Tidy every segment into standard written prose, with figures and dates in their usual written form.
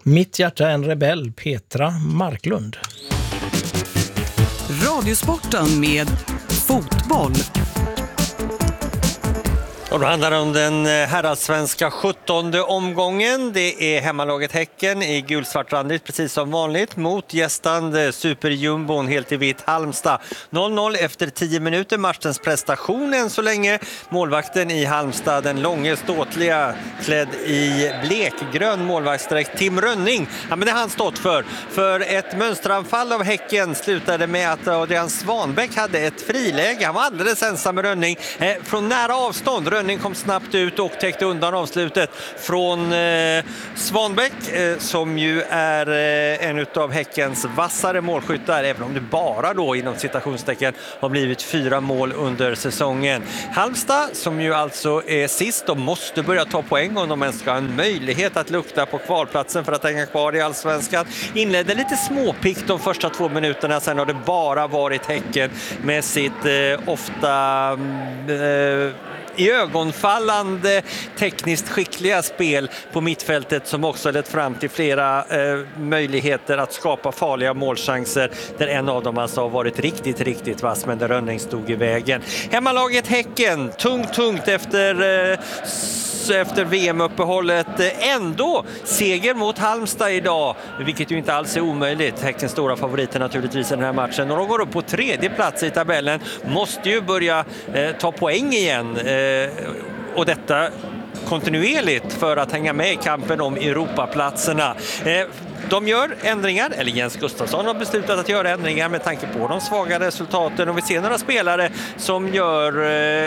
Mitt hjärta är en rebell, Petra Marklund. Radiosporten med fotboll. Och då handlar det om den herrallsvenska 17:e omgången. Det är hemmalaget Häcken i gulsvartrandigt precis som vanligt mot gästande superjumbon helt i vitt Halmstad. 0-0 efter 10 minuter. Matchens prestation än så länge. Målvakten i Halmstad, den långe ståtliga klädd i blekgrön målvaktsdräkt Tim Rönning. Ja, men det har han stått för. För ett mönsteranfall av Häcken slutade med att Adrian Svanbäck hade ett friläge. Han var alldeles ensam med Rönning från nära avstånd. Rönning kom snabbt ut och täckte undan avslutet från Svanbäck som ju är en av Häckens vassare målskyttar, även om det bara då inom citationstecken har blivit 4 mål under säsongen. Halmstad som ju alltså är sist och måste börja ta poäng om de ens ska ha en möjlighet att lukta på kvalplatsen för att hänga kvar i allsvenskan. Inledde lite småpikt de första 2 minuterna, sen har det bara varit Häcken med sitt ofta i ögonfallande tekniskt skickliga spel på mittfältet som också lett fram till flera möjligheter att skapa farliga målchanser, där en av dem alltså har varit riktigt vass, men där Rönning stod i vägen. Hemmalaget Häcken, tungt efter VM-uppehållet, ändå seger mot Halmstad idag, vilket ju inte alls är omöjligt. Häckens stora favoriter naturligtvis i den här matchen, och de går upp på 3:e plats i tabellen, måste ju börja ta poäng igen, och detta kontinuerligt för att hänga med i kampen om Europaplatserna. De gör ändringar, eller Jens Gustafsson har beslutat att göra ändringar med tanke på de svaga resultaten, och vi ser några spelare som gör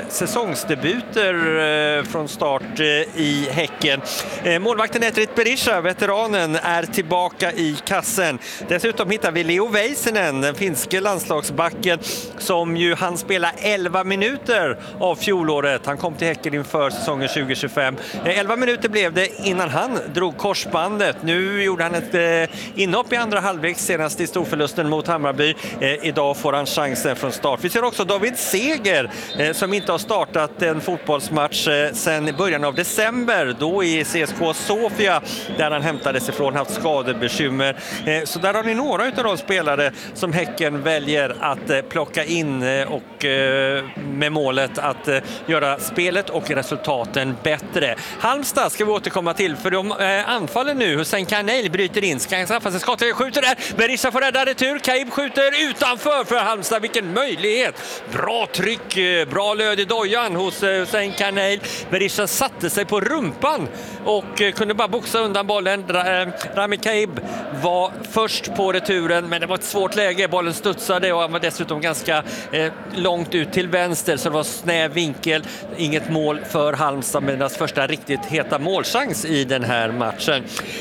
säsongsdebuter från start i Häcken. Målvakten Etrit Berisha, veteranen, är tillbaka i kassen. Dessutom hittar vi Leo Väisänen, den finske landslagsbacken, som ju han spela 11 minuter av fjolåret. Han kom till Häcken inför säsongen 2025. 11 minuter blev det innan han drog korsbandet. Nu gjorde han ett inhopp i andra halvlek senast i storförlusten mot Hammarby. Idag får han chansen från start. Vi ser också David Seger som inte har startat en fotbollsmatch sedan början av december, då i CSKA Sofia där han hämtades ifrån, haft skadebekymmer. Så där har ni några av de spelare som Häcken väljer att plocka in och med målet att göra spelet och resultaten bättre. Halmstad ska vi återkomma till, för de anfaller nu. Hussein Karneil bryter in. Skaffa skottet, skjuter där. Berisha får rädda retur. Kaib skjuter utanför för Halmstad. Vilken möjlighet. Bra tryck, bra löd i dojan hos Hussein Karneil. Berisha satte sig på rumpan och kunde bara boxa undan bollen. Rami Kaib var först på returen, men det var ett svårt läge. Bollen studsade och han var dessutom ganska långt ut till vänster, så det var snäv vinkel. Inget mål för Halmstad, med deras första riktigt heta målchans i den här matchen.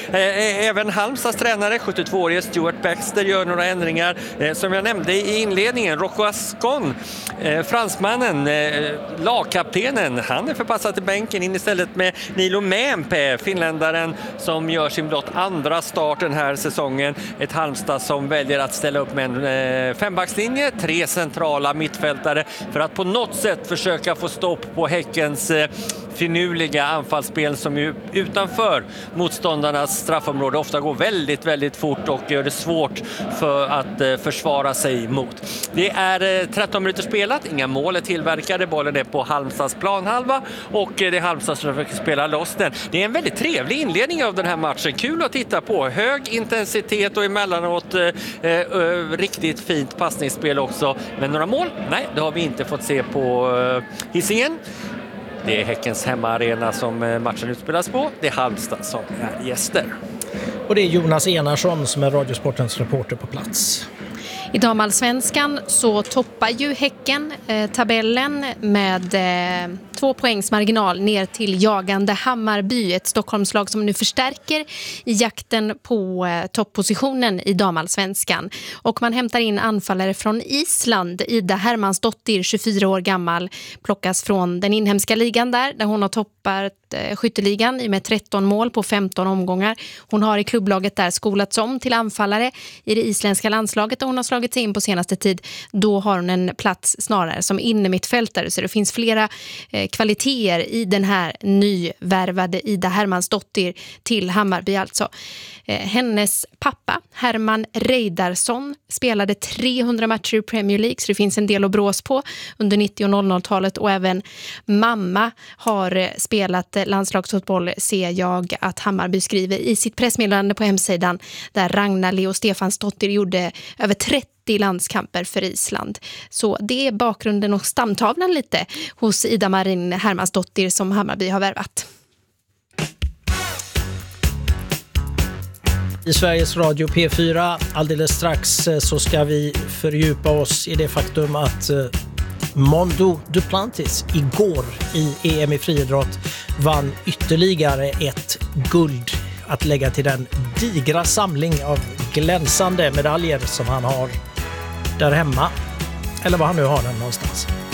Även Halmstads tränare, 72-årige Stuart Baxter, gör några ändringar. Som jag nämnde i inledningen, Rocco Ascon, fransmannen, lagkaptenen, han är förpassad till bänken in istället med Nilo Mämpä, finländaren som gör sin blott andra start den här säsongen. Ett Halmstad som väljer att ställa upp med en fembackslinje, 3 centrala mittfältare för att på något sätt försöka få stopp på Häckens finurliga anfallsspel som ju utanför motståndarnas straffområde ofta går väldigt fort och gör det svårt för att försvara sig mot. Det är 13 minuter spelat, inga mål är tillverkade, bollen är på Halmstads planhalva och det är Halmstad som försöker spela loss den. Det är en väldigt trevlig inledning av den här matchen, kul att titta på, hög intensitet och emellanåt riktigt fint passningsspel också, men några mål? Nej, det har vi inte fått se på Hisingen. Det är Häckens hemmaarena som matchen utspelas på. Det är Halmstad som är gäster. Och det är Jonas Enarsson som är Radiosportens reporter på plats. I damallsvenskan så toppar ju Häcken tabellen med 2 poängs marginal ner till jagande Hammarby, ett Stockholmslag som nu förstärker i jakten på topppositionen i damallsvenskan. Och man hämtar in anfallare från Island. Ida Hermansdottir, 24 år gammal, plockas från den inhemska ligan där hon har toppat skytteligan med 13 mål på 15 omgångar. Hon har i klubblaget där skolats om till anfallare i det isländska landslaget och hon har slagit sig in på senaste tid. Då har hon en plats snarare som innermittfältare, så det finns flera kvaliteter i den här nyvärvade Ida Hermansdottir till Hammarby alltså. Hennes pappa Herman Reidarsson spelade 300 matcher i Premier League, så det finns en del att brås på under 90- och 00-talet, och även mamma har spelat landslagsfotboll, ser jag att Hammarby skriver i sitt pressmeddelande på hemsidan, där Ragnar Leo Stefansdottir gjorde över 30 landskamper för Island. Så det är bakgrunden och stamtavlan lite hos Ida Marin Hermansdottir som Hammarby har värvat. I Sveriges Radio P4 alldeles strax så ska vi fördjupa oss i det faktum att Mondo Duplantis igår i EM i friidrott vann ytterligare ett guld att lägga till den digra samling av glänsande medaljer som han har där hemma, eller var han nu har den någonstans.